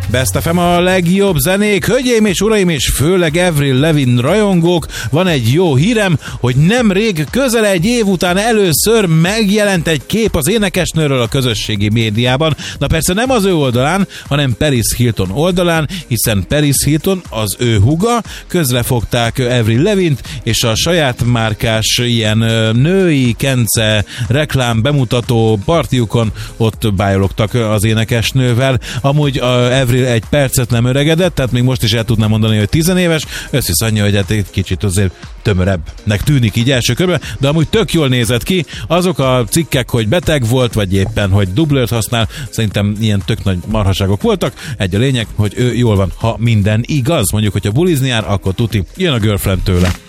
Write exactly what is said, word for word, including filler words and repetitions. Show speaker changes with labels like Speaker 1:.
Speaker 1: Best ef em a legjobb zenék, hölgyeim és uraim, és főleg Avril Lavigne rajongók, van egy jó hírem, hogy nemrég, közel egy év után először megjelent egy kép az énekesnőről a közösségi médiában. Na persze nem az ő oldalán, hanem Paris Hilton oldalán, hiszen Paris Hilton, az ő húga, közrefogták Avril Lavigne-t, és a saját márkás ilyen női kence reklám bemutató partiukon ott bájologtak az énekesnővel. Amúgy a Avril egy percet nem öregedett, tehát még most is el tudnám mondani, hogy tizenéves, összhisz annyi, hogy hát egy kicsit azért tömörebbnek tűnik így első körben, de amúgy tök jól nézett ki. Azok a cikkek, hogy beteg volt, vagy éppen, hogy dublőrt használ, szerintem ilyen tök nagy marhaságok voltak. Egy a lényeg, hogy ő jól van, ha minden igaz. Mondjuk, hogyha bulizni jár, akkor tuti, jön a girlfriend tőle.